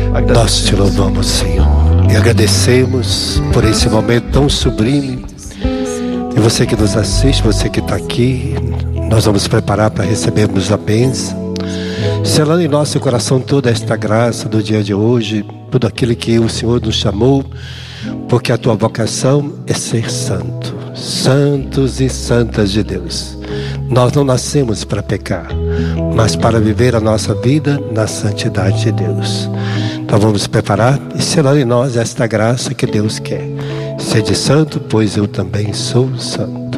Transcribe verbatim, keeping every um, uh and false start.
Nós te louvamos, Senhor, e agradecemos por esse momento tão sublime. E você que nos assiste, você que está aqui, nós vamos preparar para recebermos a bênção, selando em nosso coração toda esta graça do dia de hoje, tudo aquilo que o Senhor nos chamou, porque a tua vocação é ser santo, santos e santas de Deus. Nós não nascemos para pecar, mas para viver a nossa vida na santidade de Deus. Então vamos preparar e selar em nós esta graça que Deus quer. Sede santo, pois eu também sou santo.